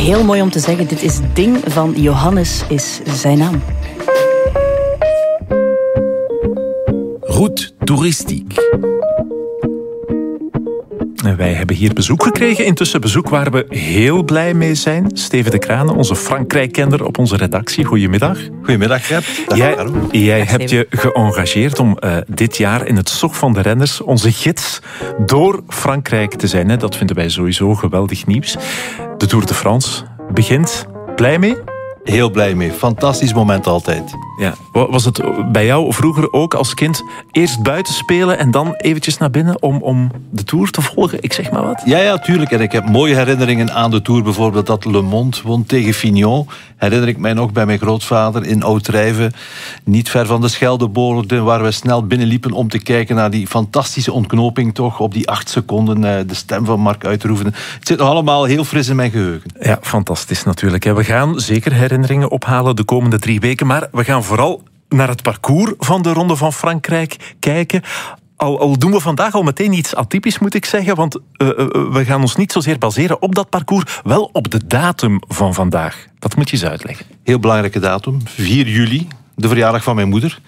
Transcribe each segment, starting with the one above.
heel mooi om te zeggen, dit is Ding van Johannes is zijn naam. Route toeristiek. En wij hebben hier bezoek gekregen. Intussen bezoek waar we heel blij mee zijn. Steven de Kranen, onze Frankrijk-kender op onze redactie. Goedemiddag. Goedemiddag, Gert. Jij hebt je geëngageerd om dit jaar in het Zog van de Renners onze gids door Frankrijk te zijn. Hè? Dat vinden wij sowieso geweldig nieuws. De Tour de France begint. Blij mee? Heel blij mee. Fantastisch moment altijd. Ja. Was het bij jou vroeger ook als kind eerst buiten spelen en dan eventjes naar binnen om de Tour te volgen? Ik zeg maar wat. Ja, tuurlijk. En ik heb mooie herinneringen aan de Tour. Bijvoorbeeld dat Le Monde won tegen Fignon. Herinner ik mij nog bij mijn grootvader in Oud-Drijven. Niet ver van de Scheldeborden, waar we snel binnenliepen om te kijken naar die fantastische ontknoping toch. Op die 8 seconden de stem van Mark Uitroeven. Het zit nog allemaal heel fris in mijn geheugen. Ja, fantastisch natuurlijk. We gaan zeker herinneringen ophalen de komende 3 weken. Maar we gaan vooral naar het parcours van de Ronde van Frankrijk kijken. Al doen we vandaag al meteen iets atypisch, moet ik zeggen. Want we gaan ons niet zozeer baseren op dat parcours, wel op de datum van vandaag. Dat moet je eens uitleggen. Heel belangrijke datum, 4 juli. De verjaardag van mijn moeder.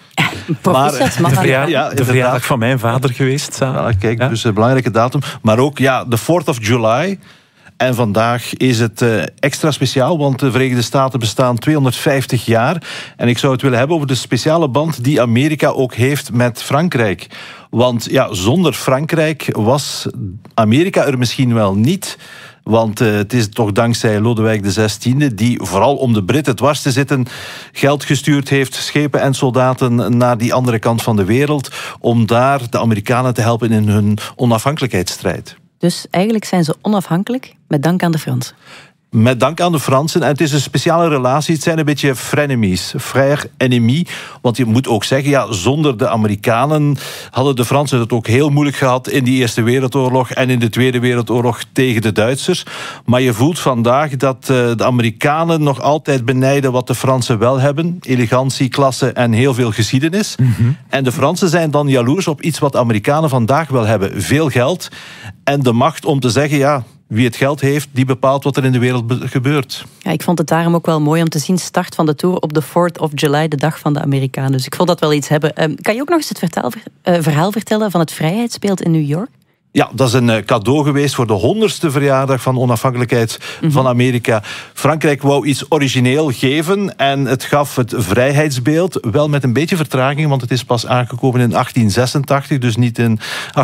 De verjaardag van mijn vader geweest. Ja, kijk, dus een belangrijke datum. Maar ook de 4th of July. En vandaag is het extra speciaal, want de Verenigde Staten bestaan 250 jaar. En ik zou het willen hebben over de speciale band die Amerika ook heeft met Frankrijk. Want zonder Frankrijk was Amerika er misschien wel niet. Want het is toch dankzij Lodewijk XVI, die vooral om de Britten dwars te zitten geld gestuurd heeft, schepen en soldaten naar die andere kant van de wereld, om daar de Amerikanen te helpen in hun onafhankelijkheidsstrijd. Dus eigenlijk zijn ze onafhankelijk met dank aan de Fransen. Met dank aan de Fransen. En het is een speciale relatie. Het zijn een beetje frenemies. Frère, ennemi. Want je moet ook zeggen, zonder de Amerikanen hadden de Fransen het ook heel moeilijk gehad in die Eerste Wereldoorlog en in de Tweede Wereldoorlog tegen de Duitsers. Maar je voelt vandaag dat de Amerikanen nog altijd benijden wat de Fransen wel hebben. Elegantie, klasse en heel veel geschiedenis. Mm-hmm. En de Fransen zijn dan jaloers op iets wat de Amerikanen vandaag wel hebben. Veel geld en de macht om te zeggen, wie het geld heeft, die bepaalt wat er in de wereld gebeurt. Ja, ik vond het daarom ook wel mooi om te zien, start van de Tour op de 4th of July, de dag van de Amerikanen. Dus ik vond dat wel iets hebben. Kan je ook nog eens het verhaal vertellen van het Vrijheidsbeeld in New York? Ja, dat is een cadeau geweest voor de 100ste verjaardag van onafhankelijkheid van Amerika. Frankrijk wou iets origineel geven en het gaf het vrijheidsbeeld, wel met een beetje vertraging, want het is pas aangekomen in 1886, dus niet in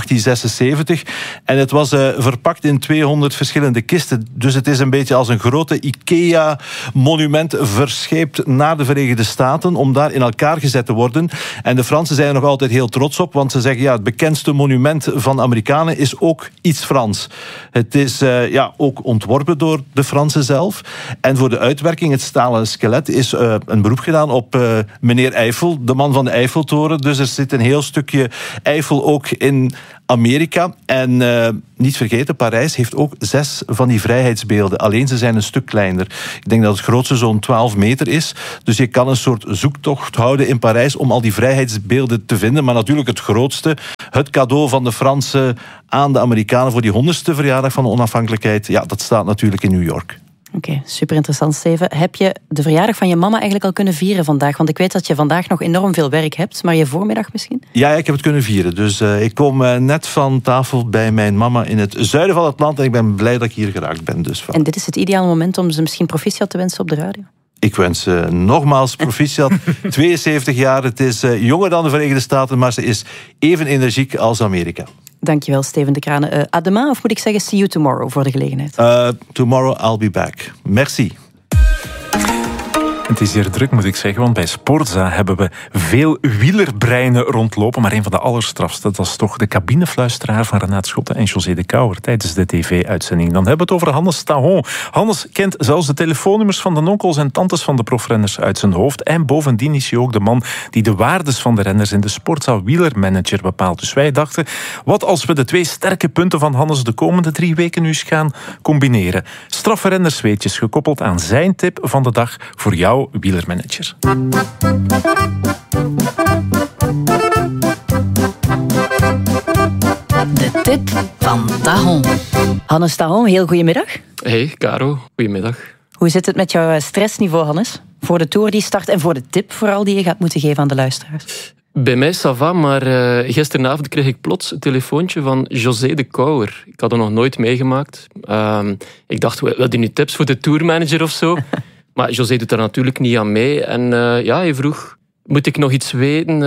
1876. En het was verpakt in 200 verschillende kisten. Dus het is een beetje als een grote IKEA-monument verscheept naar de Verenigde Staten om daar in elkaar gezet te worden. En de Fransen zijn er nog altijd heel trots op, want ze zeggen, het bekendste monument van Amerikanen is ook iets Frans. Het is ook ontworpen door de Fransen zelf. En voor de uitwerking, het stalen skelet, is een beroep gedaan op meneer Eiffel, de man van de Eiffeltoren. Dus er zit een heel stukje Eiffel ook in Amerika. En niet vergeten, Parijs heeft ook 6 van die vrijheidsbeelden. Alleen ze zijn een stuk kleiner. Ik denk dat het grootste zo'n 12 meter is. Dus je kan een soort zoektocht houden in Parijs om al die vrijheidsbeelden te vinden. Maar natuurlijk het grootste, het cadeau van de Fransen aan de Amerikanen voor die 100ste verjaardag van de onafhankelijkheid, dat staat natuurlijk in New York. Oké, super interessant, Steven. Heb je de verjaardag van je mama eigenlijk al kunnen vieren vandaag? Want ik weet dat je vandaag nog enorm veel werk hebt, maar je voormiddag misschien? Ja, ik heb het kunnen vieren. Dus ik kom net van tafel bij mijn mama in het zuiden van het land en ik ben blij dat ik hier geraakt ben. Dus en dit is het ideale moment om ze misschien proficiat te wensen op de radio? Ik wens nogmaals proficiat. 72 jaar, het is jonger dan de Verenigde Staten, maar ze is even energiek als Amerika. Dankjewel, Steven de Kranen. À demain, of moet ik zeggen see you tomorrow voor de gelegenheid? Tomorrow I'll be back. Merci. Het is hier druk, moet ik zeggen, want bij Sportza hebben we veel wielerbreinen rondlopen. Maar een van de allerstrafste, dat is toch de cabinefluisteraar van Renaat Schotten en José de Kouwer tijdens de tv-uitzending. Dan hebben we het over Hannes Tahon. Hannes kent zelfs de telefoonnummers van de onkels en tantes van de profrenners uit zijn hoofd. En bovendien is hij ook de man die de waardes van de renners in de Sportza wielermanager bepaalt. Dus wij dachten, wat als we de 2 sterke punten van Hannes de komende 3 weken nu eens gaan combineren? Straffe rennersweetjes gekoppeld aan zijn tip van de dag voor jou, wielermanager. De tip van Tahon. Hannes Tahon, heel goedemiddag. Hey, Caro. Goedemiddag. Hoe zit het met jouw stressniveau, Hannes? Voor de Tour die start en voor de tip vooral die je gaat moeten geven aan de luisteraars. Bij mij ça va, maar gisteravond kreeg ik plots een telefoontje van José de Kouwer. Ik had het nog nooit meegemaakt. Ik dacht, wil hij nu tips voor de tourmanager of zo? Maar José doet daar natuurlijk niet aan mee. En hij vroeg, moet ik nog iets weten?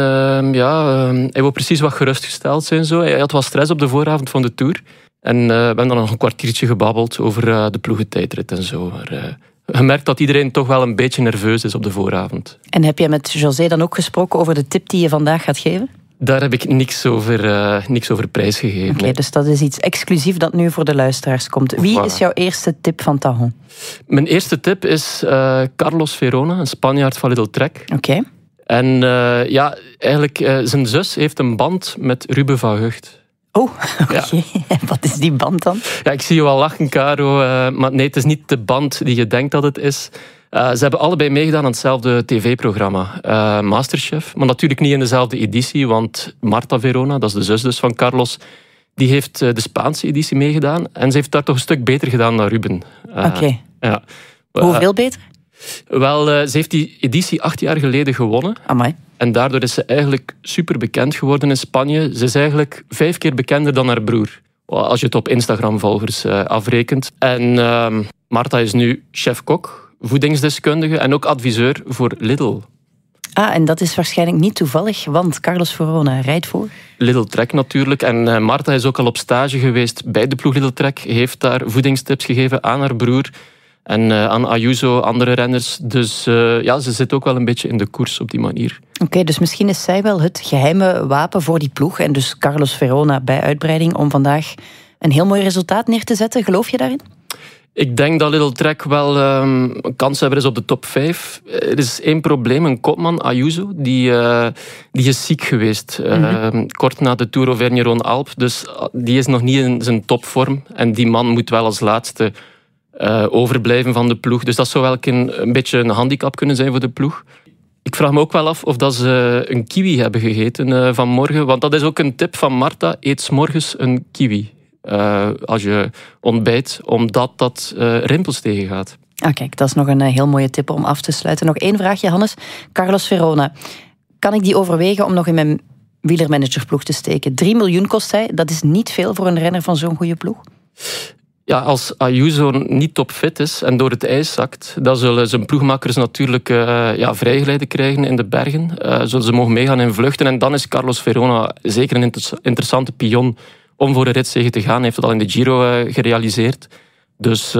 Hij wil precies wat gerustgesteld zijn. Zo. Hij had wat stress op de vooravond van de Tour. En we hebben dan nog een kwartiertje gebabbeld over de ploegentijdrit en zo. Maar, je merkt dat iedereen toch wel een beetje nerveus is op de vooravond. En heb je met José dan ook gesproken over de tip die je vandaag gaat geven? Daar heb ik niks over prijsgegeven. Oké, dus dat is iets exclusief dat nu voor de luisteraars komt. Wie is jouw eerste tip van Tajon? Mijn eerste tip is Carlos Verona, een Spanjaard van Little Trek. Oké. En eigenlijk zijn zus heeft een band met Ruben van Gucht. Oh, oké. Ja. Wat is die band dan? Ja, ik zie je wel lachen, Caro. Maar nee, het is niet de band die je denkt dat het is. Ze hebben allebei meegedaan aan hetzelfde tv-programma, Masterchef. Maar natuurlijk niet in dezelfde editie, want Marta Verona, dat is de zus dus van Carlos, die heeft de Spaanse editie meegedaan. En ze heeft daar toch een stuk beter gedaan dan Ruben. Oké. Ja. Hoeveel beter? Wel, ze heeft die editie 8 jaar geleden gewonnen. Amai. En daardoor is ze eigenlijk super bekend geworden in Spanje. Ze is eigenlijk 5 keer bekender dan haar broer. Als je het op Instagram-volgers afrekent. En Marta is nu chef-kok, voedingsdeskundige en ook adviseur voor Lidl. Ah, en dat is waarschijnlijk niet toevallig, want Carlos Verona rijdt voor? Little Trek natuurlijk. En Marta is ook al op stage geweest bij de ploeg Little Trek. Heeft daar voedingstips gegeven aan haar broer. En aan Ayuso, andere renners. Dus ze zit ook wel een beetje in de koers op die manier. Oké, dus misschien is zij wel het geheime wapen voor die ploeg. En dus Carlos Verona bij uitbreiding om vandaag een heel mooi resultaat neer te zetten. Geloof je daarin? Ik denk dat Little Trek wel een kanshebber is op de top 5. Er is één probleem, een kopman, Ayuso, die is ziek geweest. Kort na de Tour Auvergne-Rhône-Alpes. Dus die is nog niet in zijn topvorm. En die man moet wel als laatste overblijven van de ploeg. Dus dat zou wel een beetje een handicap kunnen zijn voor de ploeg. Ik vraag me ook wel af of dat ze een kiwi hebben gegeten vanmorgen. Want dat is ook een tip van Marta. Eet 's morgens een kiwi. Als je ontbijt, omdat dat rimpels tegengaat. Ah, kijk, dat is nog een heel mooie tip om af te sluiten. Nog één vraagje, Hannes. Carlos Verona. Kan ik die overwegen om nog in mijn wielermanagerploeg te steken? 3 miljoen kost hij. Dat is niet veel voor een renner van zo'n goede ploeg. Ja, als Ayuso niet topfit is en door het ijs zakt, dan zullen zijn ploegmakers natuurlijk vrijgeleide krijgen in de bergen. Zullen ze mogen meegaan in vluchten. En dan is Carlos Verona zeker een interessante pion om voor een ritzege te gaan. Hij heeft het al in de Giro gerealiseerd. Dus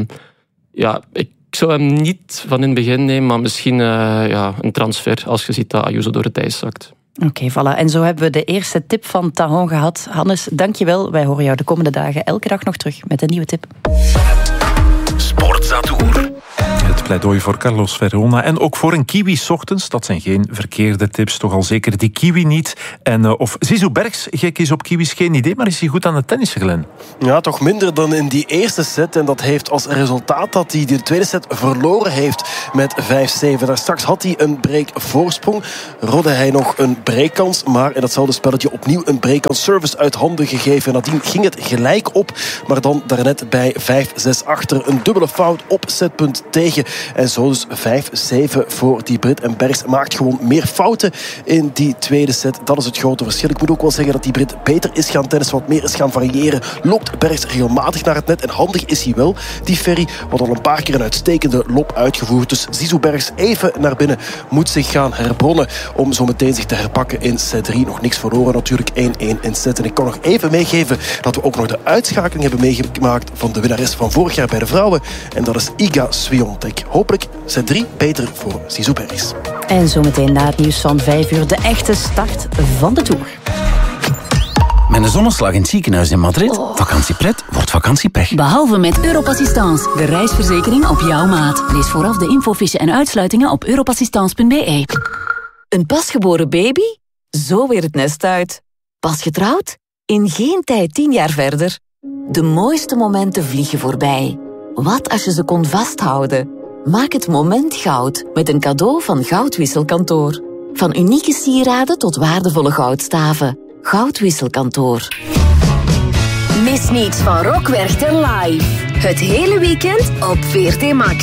ik zou hem niet van in het begin nemen, maar misschien een transfer als je ziet dat Ayuso door het ijs zakt. Oké, voilà. En zo hebben we de eerste tip van Tajon gehad. Hannes, dankjewel. Wij horen jou de komende dagen elke dag nog terug met een nieuwe tip. Sportza-tour. Het pleidooi voor Carlos Verona en ook voor een kiwi 's ochtends. Dat zijn geen verkeerde tips, toch al zeker die kiwi niet. En of Zizou Bergs gek is op kiwis, geen idee, maar is hij goed aan het tennissen, Glenn? Ja, toch minder dan in die eerste set. En dat heeft als resultaat dat hij de tweede set verloren heeft met 5-7. Daar straks had hij een break-voorsprong. Rodde hij nog een breakkans, maar in datzelfde spelletje opnieuw een breakkans service uit handen gegeven. En nadien ging het gelijk op, maar dan daarnet bij 5-6 achter. Een dubbele fout op setpunt tegen. En zo dus 5-7 voor die Brit. En Bergs maakt gewoon meer fouten in die tweede set. Dat is het grote verschil. Ik moet ook wel zeggen dat die Brit beter is gaan tennissen, wat meer is gaan variëren. Loopt Bergs regelmatig naar het net. En handig is hij wel, die Ferry. Wat al een paar keer een uitstekende lob uitgevoerd. Dus Zizou Bergs even naar binnen. Moet zich gaan herbronnen om zo meteen zich te herpakken in set 3. Nog niks verloren natuurlijk. 1-1 in set. En ik kan nog even meegeven dat we ook nog de uitschakeling hebben meegemaakt van de winnares van vorig jaar bij de vrouwen. En dat is Iga Swiatek. Hopelijk set 3 beter voor Zizou Bergs. En zometeen na het nieuws van 5 uur de echte start van de Tour. Met een zonneslag in het ziekenhuis in Madrid. Vakantiepret wordt vakantiepech. Behalve met Europassistance, de reisverzekering op jouw maat. Lees vooraf de infofiche en uitsluitingen op europassistance.be. Een pasgeboren baby? Zo weer het nest uit. Pas getrouwd? In geen tijd 10 jaar verder. De mooiste momenten vliegen voorbij. Wat als je ze kon vasthouden? Maak het moment goud met een cadeau van Goudwisselkantoor. Van unieke sieraden tot waardevolle goudstaven. Goudwisselkantoor. Mis niets van Rock Werchter live. Het hele weekend op VRT Max.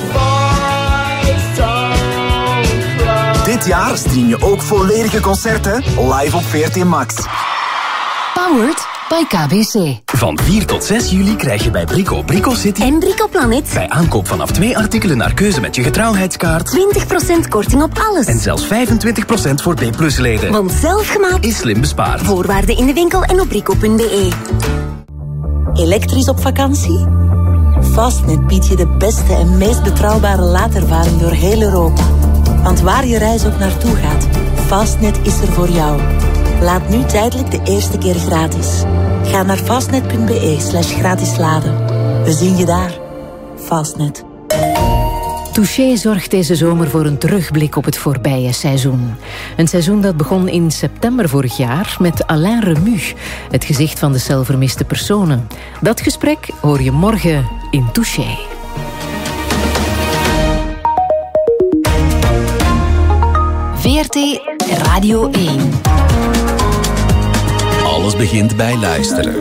Dit jaar stream je ook volledige concerten live op VRT Max. Powered by KBC. Van 4 tot 6 juli krijg je bij Brico City En Brico Planet. bij aankoop vanaf 2 artikelen naar keuze met je getrouwheidskaart 20% korting op alles. en zelfs 25% voor B+-leden. Want zelfgemaakt Is slim bespaard. voorwaarden in de winkel en op brico.be. Elektrisch op vakantie? Fastnet biedt je de beste en meest betrouwbare laadervaring door heel Europa. Want waar je reis ook naartoe gaat, Fastnet is er voor jou. Laat nu tijdelijk de eerste keer gratis. Ga naar fastnet.be/gratis laden. We zien je daar. Fastnet. Touché zorgt deze zomer voor een terugblik op het voorbije seizoen. Een seizoen dat begon in september vorig jaar met Alain Remu, het gezicht van de celvermiste personen. Dat gesprek hoor je morgen in Touché. VRT Radio 1. Alles begint bij luisteren.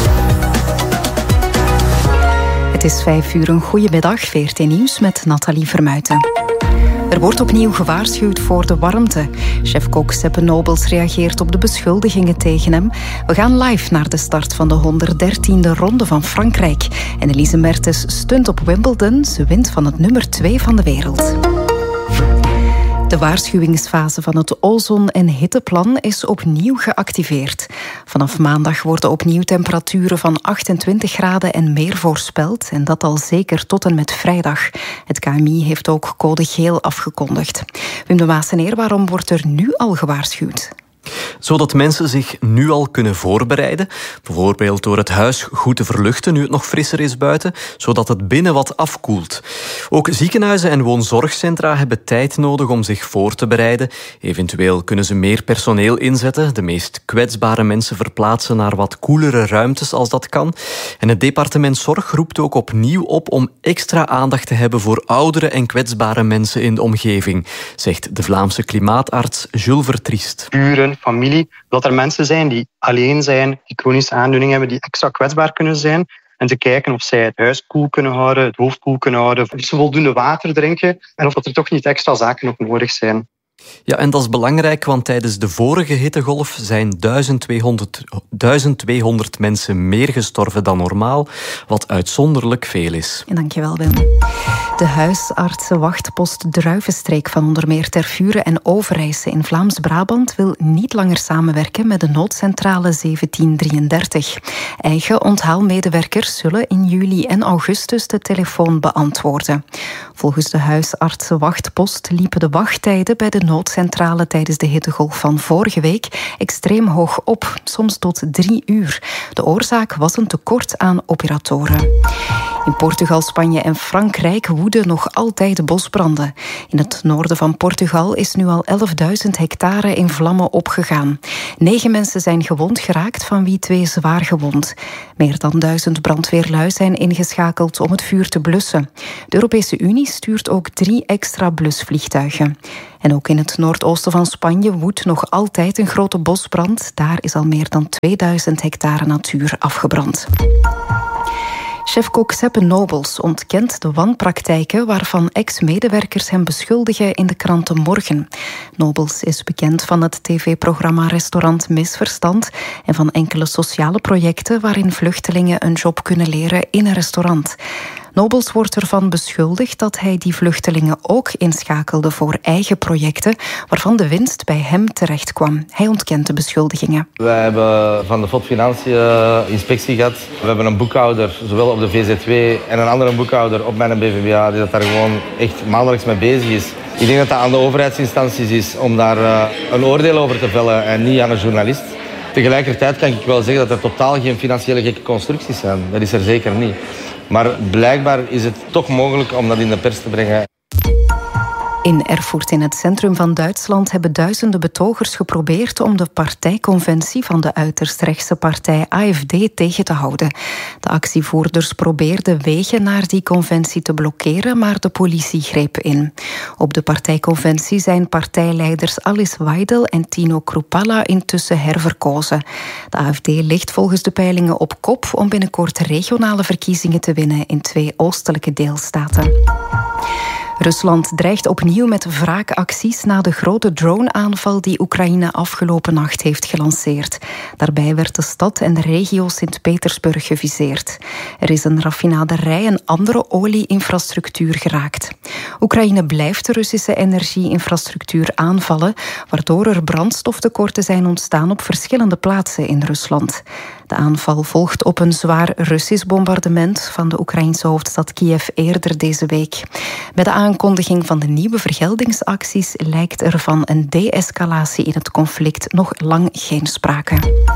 Het is 5:00, een goedemiddag, VRT Nieuws met Nathalie Vermuijten. Er wordt opnieuw gewaarschuwd voor de warmte. Chef-kok Seppe Nobels reageert op de beschuldigingen tegen hem. We gaan live naar de start van de 113e ronde van Frankrijk. En Elise Mertens stunt op Wimbledon. Ze wint van het nummer 2 van de wereld. De waarschuwingsfase van het ozon- en hitteplan is opnieuw geactiveerd. Vanaf maandag worden opnieuw temperaturen van 28 graden en meer voorspeld. En dat al zeker tot en met vrijdag. Het KMI heeft ook code geel afgekondigd. Wim de Maaseneer, waarom wordt er nu al gewaarschuwd? Zodat mensen zich nu al kunnen voorbereiden. Bijvoorbeeld door het huis goed te verluchten nu het nog frisser is buiten, zodat het binnen wat afkoelt. Ook ziekenhuizen en woonzorgcentra hebben tijd nodig om zich voor te bereiden. Eventueel kunnen ze meer personeel inzetten, de meest kwetsbare mensen verplaatsen naar wat koelere ruimtes als dat kan. En het departement Zorg roept ook opnieuw op om extra aandacht te hebben voor oudere en kwetsbare mensen in de omgeving, zegt de Vlaamse klimaatarts Jules Vertriest. Buren, familie, dat er mensen zijn die alleen zijn, die chronische aandoeningen hebben, die extra kwetsbaar kunnen zijn. En te kijken of zij het huis koel kunnen houden, het hoofd koel kunnen houden, of ze voldoende water drinken en of er toch niet extra zaken nog nodig zijn. Ja, en dat is belangrijk, want tijdens de vorige hittegolf zijn 1200 mensen meer gestorven dan normaal, wat uitzonderlijk veel is. Dankjewel, Wim. De huisartsenwachtpost Druivenstreek van onder meer Tervuren en Overijse in Vlaams-Brabant wil niet langer samenwerken met de noodcentrale 1733. Eigen onthaalmedewerkers zullen in juli en augustus de telefoon beantwoorden. Volgens de huisartsenwachtpost liepen de wachttijden bij de noodcentrale tijdens de hittegolf van vorige week extreem hoog op, soms tot 3 uur. De oorzaak was een tekort aan operatoren. In Portugal, Spanje en Frankrijk woeden nog altijd bosbranden. In het noorden van Portugal is nu al 11.000 hectare in vlammen opgegaan. 9 mensen zijn gewond geraakt, van wie 2 zwaar gewond. Meer dan 1000 brandweerlui zijn ingeschakeld om het vuur te blussen. De Europese Unie stuurt ook 3 extra blusvliegtuigen. En ook in het noordoosten van Spanje woedt nog altijd een grote bosbrand. Daar is al meer dan 2000 hectare natuur afgebrand. Chef-kok Seppe Nobels ontkent de wanpraktijken waarvan ex-medewerkers hem beschuldigen in de kranten Morgen. Nobels is bekend van het tv-programma Restaurant Misverstand en van enkele sociale projecten waarin vluchtelingen een job kunnen leren in een restaurant. Nobels wordt ervan beschuldigd dat hij die vluchtelingen ook inschakelde voor eigen projecten, waarvan de winst bij hem terecht kwam. Hij ontkent de beschuldigingen. Wij hebben van de FOD Financiën inspectie gehad. We hebben een boekhouder, zowel op de VZW en een andere boekhouder op mijn BVBA, die dat daar gewoon echt maandelijks mee bezig is. Ik denk dat dat aan de overheidsinstanties is om daar een oordeel over te vellen en niet aan een journalist. Tegelijkertijd kan ik wel zeggen dat er totaal geen financiële gekke constructies zijn. Dat is er zeker niet. Maar blijkbaar is het toch mogelijk om dat in de pers te brengen. In Erfurt, in het centrum van Duitsland, hebben duizenden betogers geprobeerd om de partijconventie van de uiterst rechtse partij AfD tegen te houden. De actievoerders probeerden wegen naar die conventie te blokkeren, maar de politie greep in. Op de partijconventie zijn partijleiders Alice Weidel en Tino Kruppalla intussen herverkozen. De AfD ligt volgens de peilingen op kop om binnenkort regionale verkiezingen te winnen in 2 oostelijke deelstaten. Rusland dreigt opnieuw met wraakacties na de grote drone-aanval die Oekraïne afgelopen nacht heeft gelanceerd. Daarbij werd de stad en de regio Sint-Petersburg geviseerd. Er is een raffinaderij en andere olie-infrastructuur geraakt. Oekraïne blijft de Russische energie-infrastructuur aanvallen, waardoor er brandstoftekorten zijn ontstaan op verschillende plaatsen in Rusland. De aanval volgt op een zwaar Russisch bombardement van de Oekraïnse hoofdstad Kiev eerder deze week. Bij de aankondiging van de nieuwe vergeldingsacties lijkt er van een de-escalatie in het conflict nog lang geen sprake.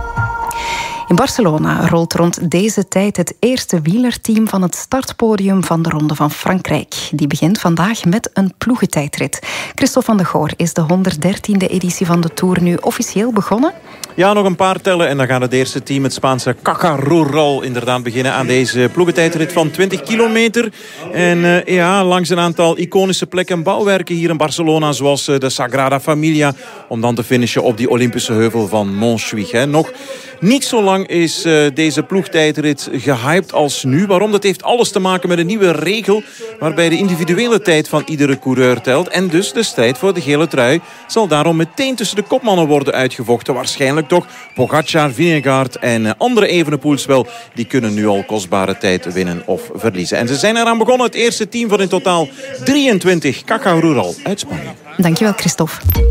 In Barcelona rolt rond deze tijd het eerste wielerteam van het startpodium van de Ronde van Frankrijk. Die begint vandaag met een ploegentijdrit. Christophe van de Goor, is de 113e editie van de Tour nu officieel begonnen? Ja, nog een paar tellen en dan gaat het eerste team, het Spaanse Caja Rural, inderdaad beginnen aan deze ploegentijdrit van 20 kilometer. En langs een aantal iconische plekken en bouwwerken hier in Barcelona, zoals de Sagrada Familia, om dan te finishen op die Olympische heuvel van Montjuïc. Nog niet zo lang is deze ploegtijdrit gehyped als nu. Waarom? Dat heeft alles te maken met een nieuwe regel waarbij de individuele tijd van iedere coureur telt. En dus de strijd voor de gele trui zal daarom meteen tussen de kopmannen worden uitgevochten. Waarschijnlijk toch Pogacar, Vingegaard en andere Evenepoels wel. Die kunnen nu al kostbare tijd winnen of verliezen. En ze zijn eraan begonnen. Het eerste team van in totaal 23. Caja Rural uit Spanje. Dankjewel, Christophe.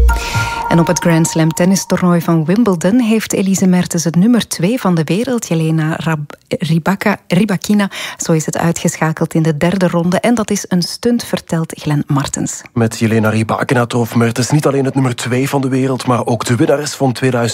En op het Grand Slam tennistoernooi van Wimbledon heeft Elise Mertens het nummer 2 van de wereld, Jelena Rybakina, zo is het uitgeschakeld in de 3e ronde. En dat is een stunt, vertelt Glenn Martens. Met Jelena Rybakina trof Mertens niet alleen het nummer 2 van de wereld, maar ook de winnares van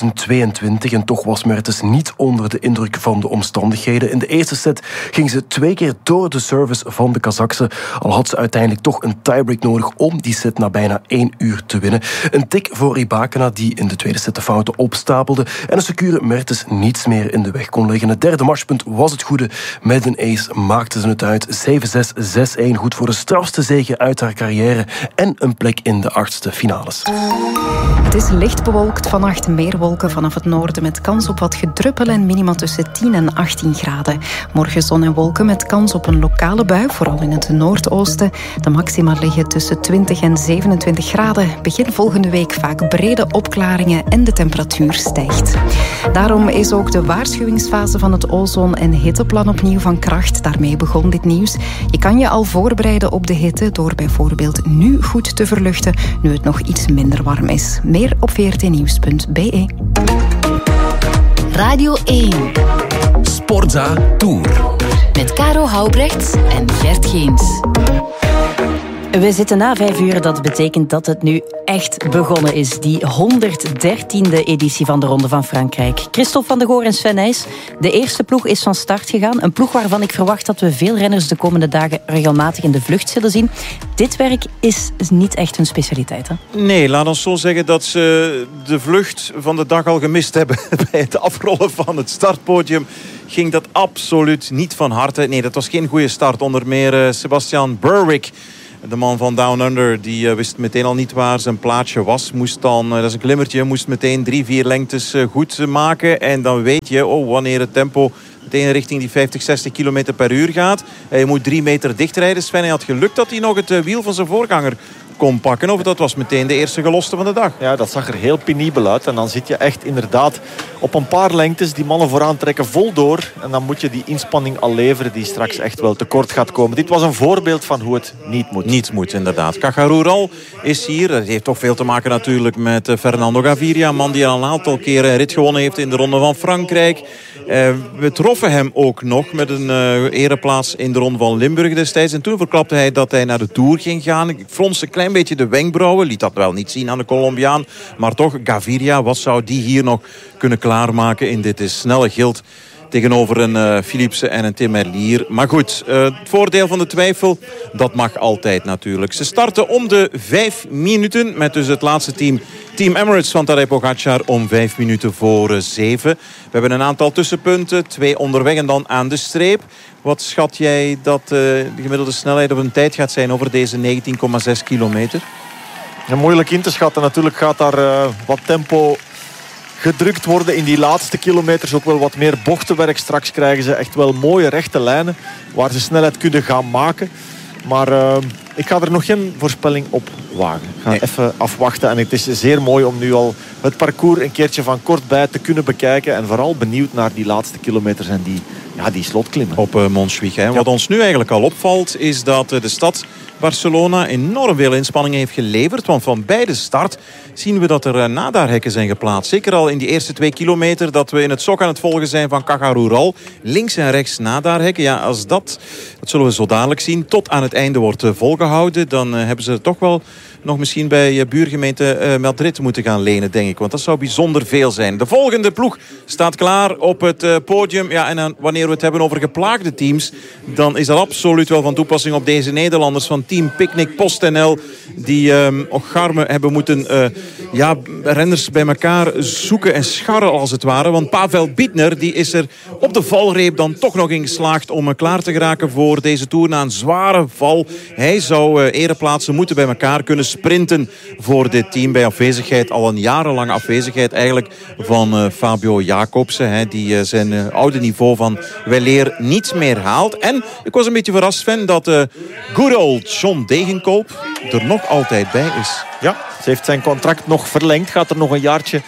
2022. En toch was Mertens niet onder de indruk van de omstandigheden. In de eerste set ging ze 2 keer door de service van de Kazachse. Al had ze uiteindelijk toch een tiebreak nodig om die set na bijna 1 uur te winnen. Een tik voor Rybakina, die in de tweede set de fouten opstapelde en een secure Mertens niets meer in de weg kon leggen. Het derde matchpunt was het goede. Met een ace maakte ze het uit. 7-6, 6-1. Goed voor de strafste zege uit haar carrière en een plek in de 8e finales. Het is licht bewolkt, vannacht meer wolken vanaf het noorden met kans op wat gedruppel en minima tussen 10 en 18 graden. Morgen zon en wolken met kans op een lokale bui, vooral in het noordoosten. De maxima liggen tussen 20 en 27 graden. Begin volgende week vaak brede opklaringen en de temperatuur stijgt. Daarom is ook de waarschuwingsfase van het ozon- en hitteplan opnieuw van kracht. Daarmee begon dit nieuws. Je kan je al voorbereiden op de hitte door bijvoorbeeld nu goed te verluchten, nu het nog iets minder warm is. Meer op vrtnieuws.be. Radio 1. Sportza Tour. Met Caro Houbrechts en Gert Geens. We zitten na 5 uur, dat betekent dat het nu echt begonnen is. Die 113e editie van de Ronde van Frankrijk. Christophe van de Goor en Sven Nys. De eerste ploeg is van start gegaan. Een ploeg waarvan ik verwacht dat we veel renners de komende dagen regelmatig in de vlucht zullen zien. Dit werk is niet echt hun specialiteit, hè? Nee, laat ons zo zeggen dat ze de vlucht van de dag al gemist hebben. Bij het afrollen van het startpodium ging dat absoluut niet van harte. Nee, dat was geen goede start. Onder meer Sebastian Berwick, de man van Down Under, die wist meteen al niet waar zijn plaatsje was. Moest dan, dat is een klimmertje, moest meteen 3-4 lengtes goed maken. En dan weet je, wanneer het tempo meteen richting die 50-60 km per uur gaat. Je moet 3 meter dichtrijden. Sven, hij had geluk dat hij nog het wiel van zijn voorganger kon pakken. Of dat was meteen de eerste geloste van de dag. Ja, dat zag er heel penibel uit. En dan zit je echt inderdaad op een paar lengtes die mannen vooraan trekken vol door. En dan moet je die inspanning al leveren die straks echt wel tekort gaat komen. Dit was een voorbeeld van hoe het niet moet. Niet moet, inderdaad. Caja Rural is hier. Dat heeft toch veel te maken natuurlijk met Fernando Gaviria. Een man die al een aantal keren een rit gewonnen heeft in de Ronde van Frankrijk. We troffen hem ook nog met een ereplaats in de Ronde van Limburg destijds. En toen verklapte hij dat hij naar de Tour ging gaan. Ik frons een klein beetje de wenkbrauwen. Liet dat wel niet zien aan de Colombiaan. Maar toch, Gaviria, wat zou die hier nog kunnen klaarmaken in dit snelle gild? tegenover een Philipsen en een Tim Merlier. Maar goed, het voordeel van de twijfel, dat mag altijd natuurlijk. Ze starten om de 5 minuten met dus het laatste team, Team Emirates van Tadej Pogacar, om 5 minuten voor 7. We hebben een aantal tussenpunten, 2 onderweg en dan aan de streep. Wat schat jij dat de gemiddelde snelheid of een tijd gaat zijn over deze 19,6 kilometer? Ja, moeilijk in te schatten. Natuurlijk gaat daar wat tempo gedrukt worden in die laatste kilometers. Ook wel wat meer bochtenwerk. Straks krijgen ze echt wel mooie rechte lijnen waar ze snelheid kunnen gaan maken. Maar ik ga er nog geen voorspelling op wagen. Ik ga even afwachten. En het is zeer mooi om nu al het parcours een keertje van kortbij te kunnen bekijken. En vooral benieuwd naar die laatste kilometers en die slotklimmen. Op Montjuïc. Hè. Wat ons nu eigenlijk al opvalt is dat de stad Barcelona enorm veel inspanningen heeft geleverd. Want van bij de start zien we dat er nadarhekken zijn geplaatst. Zeker al in die eerste 2 kilometer dat we in het sok aan het volgen zijn van Caja Rural. Links en rechts nadarhekken. Ja, als dat zullen we zo dadelijk zien, tot aan het einde wordt volgehouden. Dan hebben ze toch wel nog misschien bij buurgemeente Madrid moeten gaan lenen, denk ik. Want dat zou bijzonder veel zijn. De volgende ploeg staat klaar op het podium. Ja, en dan, wanneer we het hebben over geplaagde teams, dan is dat absoluut wel van toepassing op deze Nederlanders van Team Picnic PostNL, die Ocharme hebben moeten renners bij elkaar zoeken en scharren als het ware. Want Pavel Bittner, die is er op de valreep dan toch nog in geslaagd om klaar te geraken voor deze Tour na een zware val. Hij zou ereplaatsen moeten bij elkaar kunnen sprinten voor dit team bij afwezigheid, al een jarenlange afwezigheid eigenlijk van Fabio Jacobsen, hè, die zijn oude niveau van weleer niet meer haalt. En ik was een beetje verrast van dat good old John Degenkolb er nog altijd bij is. Ja, ze heeft zijn contract nog verlengd, gaat er nog een jaartje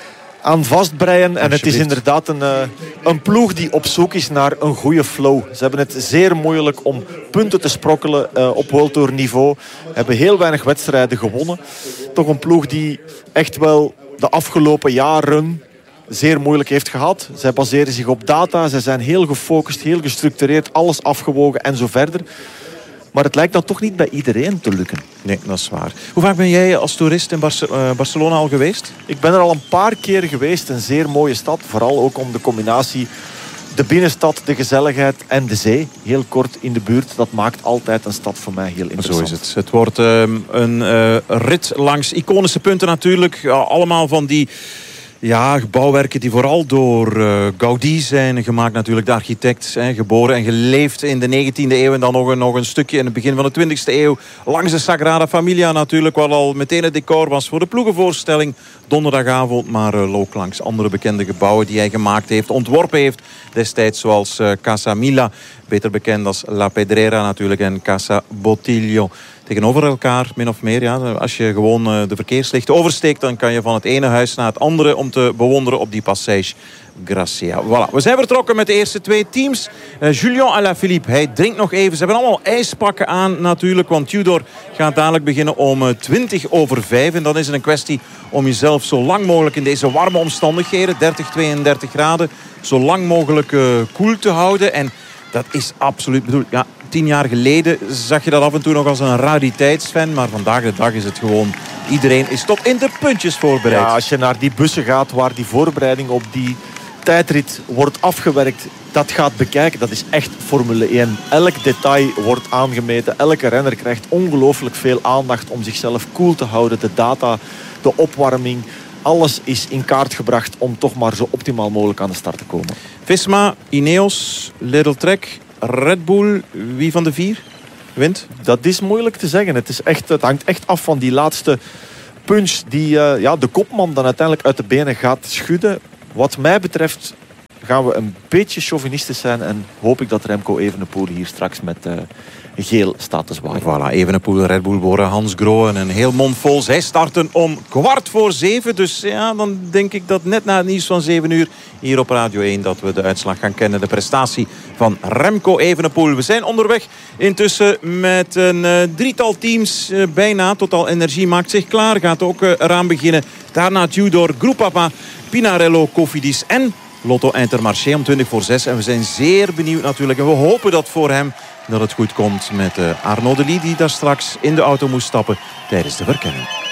aan vastbreien. En het is inderdaad een ploeg die op zoek is naar een goede flow. Ze hebben het zeer moeilijk om punten te sprokkelen op World Tour niveau. Hebben heel weinig wedstrijden gewonnen. Toch een ploeg die echt wel de afgelopen jaren zeer moeilijk heeft gehad. Zij baseren zich op data. Zij zijn heel gefocust, heel gestructureerd. Alles afgewogen en zo verder. Maar het lijkt dan toch niet bij iedereen te lukken. Nee, dat is waar. Hoe vaak ben jij als toerist in Barcelona al geweest? Ik ben er al een paar keer geweest. Een zeer mooie stad. Vooral ook om de combinatie de binnenstad, de gezelligheid en de zee. Heel kort in de buurt. Dat maakt altijd een stad voor mij heel interessant. Zo is het. Het wordt een rit langs iconische punten natuurlijk. Allemaal van die bouwwerken die vooral door Gaudí zijn gemaakt natuurlijk. De architect, geboren en geleefd in de 19e eeuw. En dan nog een stukje in het begin van de 20e eeuw. Langs de Sagrada Familia natuurlijk. Wat al meteen het decor was voor de ploegenvoorstelling donderdagavond. Maar ook langs andere bekende gebouwen die hij gemaakt heeft. Ontworpen heeft destijds zoals Casa Mila. Beter bekend als La Pedrera natuurlijk. En Casa Botillo. Tegenover elkaar, min of meer. Ja. Als je gewoon de verkeerslichten oversteekt, dan kan je van het ene huis naar het andere om te bewonderen op die Passage Gracia. Voilà. We zijn vertrokken met de eerste 2 teams. Julien Alaphilippe, hij drinkt nog even. Ze hebben allemaal ijspakken aan natuurlijk, want Tudor gaat dadelijk beginnen om 5:20. En dan is het een kwestie om jezelf zo lang mogelijk in deze warme omstandigheden, 30, 32 graden, zo lang mogelijk koel te houden. En dat is absoluut bedoeld. Ja, 10 jaar geleden zag je dat af en toe nog als een rariteitsfan. Maar vandaag de dag is het gewoon, iedereen is tot in de puntjes voorbereid. Ja, als je naar die bussen gaat waar die voorbereiding op die tijdrit wordt afgewerkt, dat gaat bekijken. Dat is echt Formule 1. Elk detail wordt aangemeten. Elke renner krijgt ongelooflijk veel aandacht om zichzelf koel te houden. De data, de opwarming. Alles is in kaart gebracht om toch maar zo optimaal mogelijk aan de start te komen. Visma, Ineos, Lidl Trek, Red Bull. Wie van de 4 wint? Dat is moeilijk te zeggen. Het hangt echt af van die laatste punch die de kopman dan uiteindelijk uit de benen gaat schudden. Wat mij betreft gaan we een beetje chauvinistisch zijn en hoop ik dat Remco Evenepoel hier straks met geel staat te zwaaien. Voilà, Evenepoel, Red Bull, Bora, Hans Grohe en een heel mond vol. Zij starten om 6:15. Dus ja, dan denk ik dat net na het nieuws van 7 uur hier op Radio 1 dat we de uitslag gaan kennen. De prestatie van Remco Evenepoel. We zijn onderweg intussen met een 3-tal teams. Bijna Total Energie maakt zich klaar. Gaat ook eraan beginnen. Daarna Tudor, Groupama, Pinarello, Cofidis en Lotto Intermarché om 6:20. En we zijn zeer benieuwd natuurlijk. En we hopen dat voor hem dat het goed komt met Arnaud Delis, die daar straks in de auto moest stappen tijdens de verkenning.